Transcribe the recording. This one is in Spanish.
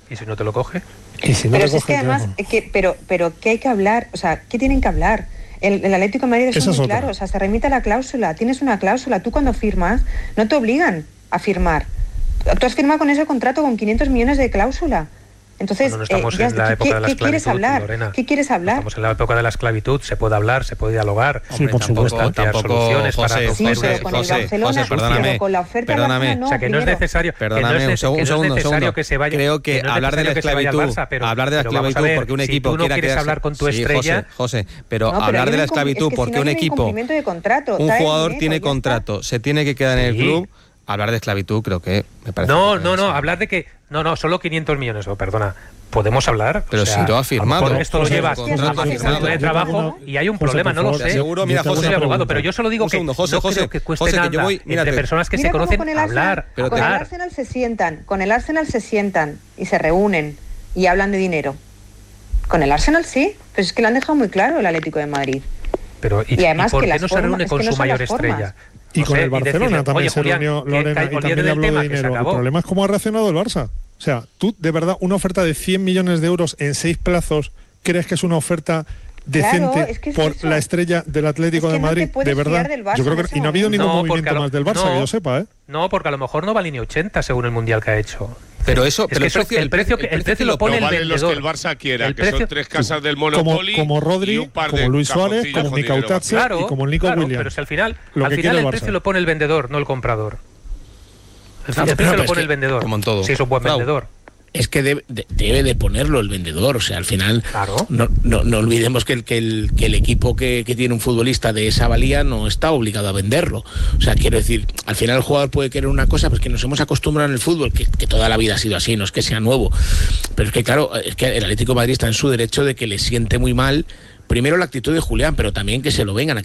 ¿Y si no te lo coge? ¿Y si no Pero te si es coge que el además, teléfono? pero ¿qué hay que hablar? O sea, ¿qué tienen que hablar? El Atlético de Madrid es Esa muy es otra. claro, o sea, se remite a la cláusula, tienes una cláusula, tú cuando firmas no te obligan a firmar. Tú has firmado con ese contrato con 500 millones de cláusula. Entonces, No estamos en la época de la ¿qué quieres esclavitud, hablar? Lorena. ¿Qué quieres hablar? Estamos en la época de la esclavitud, se puede hablar, se puede dialogar. Sí, por supuesto. Plantear soluciones para Sí, romper pero con el Barcelona, perdóname, pero con la oferta del perdóname. Barcelona no, O sea, que no es primero. necesario, Perdóname, que no es, un que no es segundo. necesario que se vaya. Creo que no es hablar de la necesario que se vaya al esclavitud, Barça, pero hablar de la pero vamos a esclavitud ver, porque un si equipo tú no quiera quieres quedarse. hablar con tu Sí, estrella, José, pero No, pero hablar hay de la un esclavitud es que porque si no un hay equipo, incumplimiento de contrato, un trae jugador dinero, tiene ya está. contrato, se tiene que quedar en el Sí. club. Hablar de esclavitud creo que me parece. No, que puede ser. hablar de que solo 500 millones, perdona. ¿Podemos hablar? Pero O sea, si lo ha firmado. a lo mejor esto lo José, llevas José, a José, tu José, centro de José, trabajo José, y hay un José, problema, por no lo favor. sé. Seguro, mira, Yo José, soy abogado, pregunta. pero yo solo digo Un que segundo, José, no José, creo que cueste José, que nada yo voy- entre mírate. personas que Mira se cómo conocen con el hablar. Arsenal, con el Arsenal se sientan y se reúnen y hablan de dinero. Con el Arsenal sí, pero es que lo han dejado muy claro el Atlético de Madrid. Pero, Y además por que qué las no se formas- reúne es con que no su son mayor las formas. estrella? Y No con sé, el Barcelona decirle, también oye, se Julián, reunió que Lorena y olvídate también le del habló de tema, que se dinero. El acabó. problema es cómo ha reaccionado el Barça. O sea, tú, de verdad, una oferta de 100 millones de euros en 6 plazos, ¿crees que es una oferta decente Claro, es que es por eso. la estrella del Atlético Es que de no te Madrid? puedes De verdad, fiar del Barça yo creo en que ese y no ha habido momento. ningún No, porque movimiento más del Barça, que yo sepa, ¿eh? No, porque a lo mejor no vale ni 80 según el mundial que ha hecho. Pero eso, Es pero que eso- el precio lo pone el valen los que vendedor. el Barça quiera, El que precio- son 3 casas del Monopoly como Rodri, y un par como de Luis Suárez, cajoncillos como con dinero Mikau vacío. Tatse y como el Nico Williams. Pero si al final, Lo que quiere el el Barça. precio lo pone el vendedor, no el comprador. El Claro, precio pero lo es pone que, el vendedor. como en todo. Si es un buen Claro. vendedor. Es que debe de ponerlo el vendedor, o sea, al final Claro. no olvidemos que el equipo que tiene un futbolista de esa valía no está obligado a venderlo. O sea, quiero decir, al final el jugador puede querer una cosa, pues que nos hemos acostumbrado en el fútbol, que toda la vida ha sido así, no es que sea nuevo. Pero es que claro, es que el Atlético de Madrid está en su derecho de que le siente muy mal, primero la actitud de Julián, pero también que se lo vengan a